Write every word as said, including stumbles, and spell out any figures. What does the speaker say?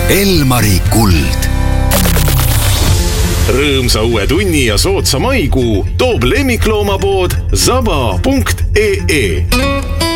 Elmari kuld. Rõõmsa uue tunni ja sootsa maikuu toob lemmikloomapood zaba punkt ee.